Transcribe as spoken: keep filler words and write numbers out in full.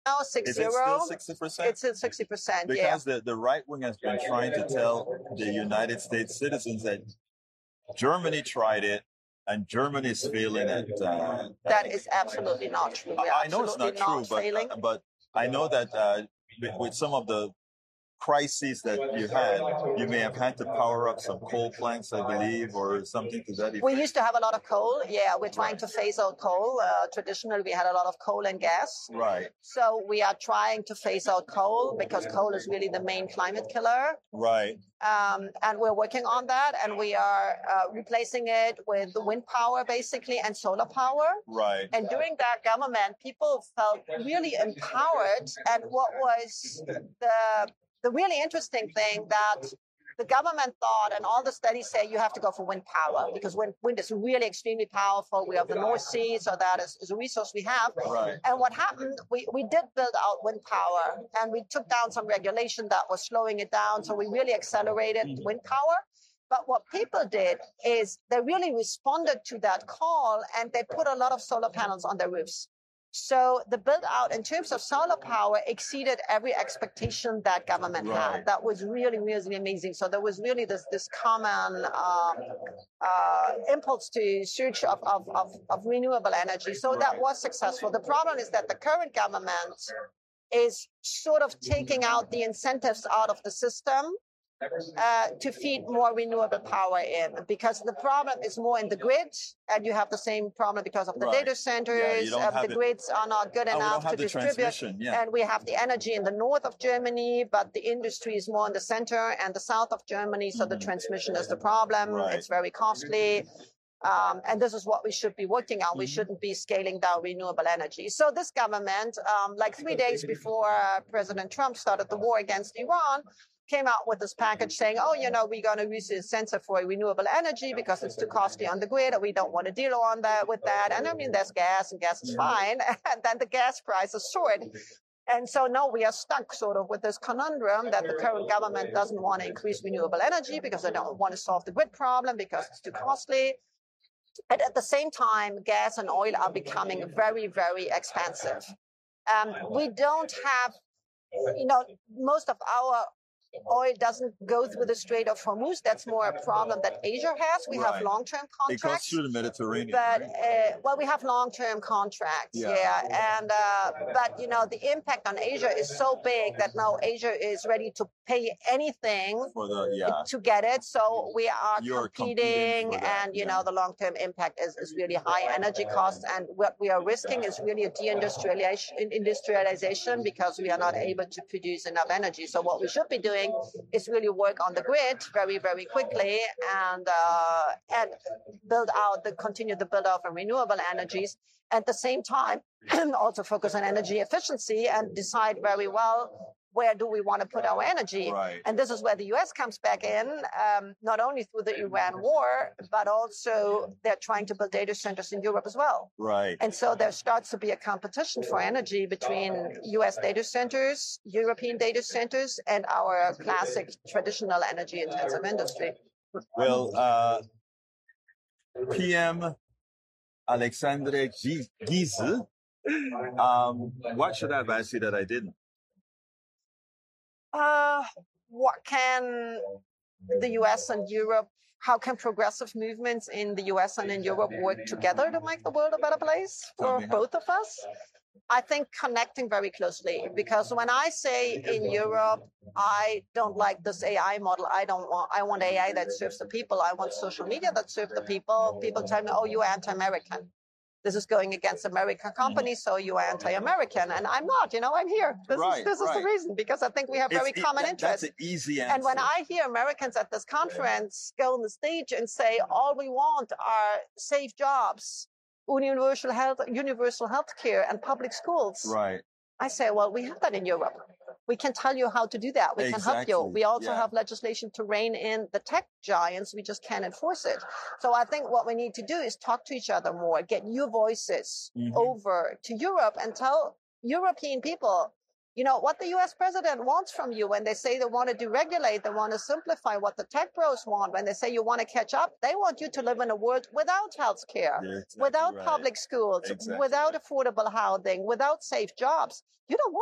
Now six Is zero. it still sixty percent? It's at sixty percent. Because yeah. the, the right wing has been trying to tell the United States citizens that Germany tried it and Germany is failing at. Uh, that is absolutely not true. We're I know it's not, not true, but failing. uh, but I know that uh, with, with some of the crises that you had, you may have had to power up some coal plants, I believe, or something to that effect. We used to have a lot of coal. Yeah, we're trying to phase out coal. Uh, traditionally, we had a lot of coal and gas. Right. So we are trying to phase out coal because coal is really the main climate killer. Right. Um, and we're working on that, and we are uh, replacing it with wind power, basically, and solar power. Right. And during that government, people felt really empowered. And what was the the really interesting thing that the government thought, and all the studies say you have to go for wind power because wind, wind is really extremely powerful. We have the North Sea, so that is, is a resource we have. Right. And what happened, we, we did build out wind power, and we took down some regulation that was slowing it down. So we really accelerated wind power. But what people did is they really responded to that call, and they put a lot of solar panels on their roofs. So the build out in terms of solar power exceeded every expectation that government Right. had. That was really, really amazing. So there was really this this common um, uh, impulse to search of, of, of, of renewable energy. So that was successful. The problem is that the current government is sort of taking out the incentives out of the system Uh, to feed more renewable power in, because the problem is more in the grid, and you have the same problem because of the Right. data centers. Yeah, you don't uh, have the it. grids are not good Oh, we enough don't have to the distribute. transmission, yeah. And we have the energy in the north of Germany, but the industry is more in the center and the south of Germany. So the transmission is the problem. Right. It's very costly. Um, and this is what we should be working on. We shouldn't be scaling down renewable energy. So this government, um, like three days before uh, President Trump started the war against Iran, came out with this package saying, oh, you know, we're going to use the incentive for renewable energy because it's too costly on the grid, and we don't want to deal on that with that. And I mean, there's gas, and gas is fine. And then the gas prices soared. And so now we are stuck sort of with this conundrum that the current government doesn't want to increase renewable energy because they don't want to solve the grid problem because it's too costly. And at the same time, gas and oil are becoming very, very expensive. Um, we don't have, you know, most of our oil doesn't go through the Strait of Hormuz. That's more a problem that Asia has. We Right. have long-term It goes contracts. through the Mediterranean. But right? uh, well, we have long-term contracts, Yeah. yeah, and uh, but you know the impact on Asia is so big that now Asia is ready to pay anything For the yeah. to get it. So we are You're competing, competing for that, and you yeah. know the long-term impact is, is really high energy costs, and what we are risking is really a deindustrialization industrialization because we are not able to produce enough energy. So what we should be doing is really work on the grid very, very quickly, and uh, and build out the continue the build out of renewable energies. At the same time, also focus on energy efficiency and decide very well where do we want to put our energy. Right. And this is where the U S comes back in, um, not only through the Iran war, but also they're trying to build data centers in Europe as well. Right. And so there starts to be a competition for energy between U S data centers, European data centers, and our classic traditional energy intensive industry. Well, uh, P M Alexandre Giese, um, what should I have asked you that I didn't? Uh, what can the U S and Europe, how can progressive movements in the U S and in Europe work together to make the world a better place for both of us? I think connecting very closely, because when I say in Europe, I don't like this A I model. I don't want, I want A I that serves the people. I want social media that serves the people. People tell me, oh, you're anti-American. This is going against American companies, so you are anti-American. And I'm not, you know, I'm here. This, right, is, this right. is the reason, because I think we have very it's, common it, interests. That's an easy answer. And when I hear Americans at this conference go on the stage and say, all we want are safe jobs, universal health, universal health care, and public schools. Right. I say, well, we have that in Europe. We can tell you how to do that. We exactly. can help you. We also yeah. have legislation to rein in the tech giants. We just can't enforce it. So I think what we need to do is talk to each other more, get your voices mm-hmm. over to Europe and tell European people, You know, what the U S president wants from you when they say they want to deregulate, they want to simplify, what the tech bros want when they say you want to catch up, they want you to live in a world without health care, You're exactly without right. public schools, Exactly without right. affordable housing, without safe jobs. You don't want